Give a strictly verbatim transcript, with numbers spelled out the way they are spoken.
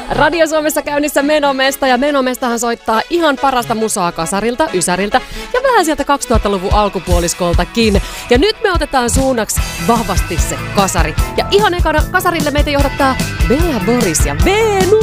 Radio Suomessa käynnissä Menomesta ja Menomestahan soittaa ihan parasta musaa kasarilta, ysäriltä ja vähän sieltä kaksituhattaluvun alkupuoliskoltakin. Ja nyt me otetaan suunnaksi vahvasti se kasari. Ja ihan ekana kasarille meitä johdattaa Bella Boris ja Venus.